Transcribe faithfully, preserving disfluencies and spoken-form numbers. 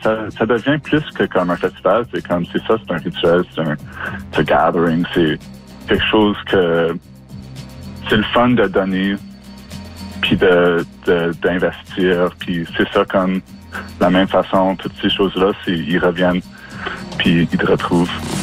ça, ça devient plus que comme un festival. C'est comme, c'est ça, c'est un rituel, c'est un, c'est un gathering, c'est quelque chose que c'est le fun de donner, puis de, de, d'investir, puis c'est ça comme la même façon, toutes ces choses-là, c'est, ils reviennent, puis ils te retrouvent.